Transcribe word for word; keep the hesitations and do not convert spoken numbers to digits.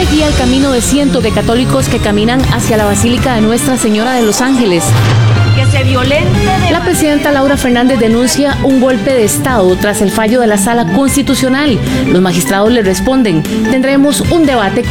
Padre guía el camino de cientos de católicos que caminan hacia la Basílica de Nuestra Señora de los Ángeles. Que se violente de La presidenta Laura Fernández denuncia un golpe de Estado tras el fallo de la Sala Constitucional. Los magistrados le responden. Tendremos un debate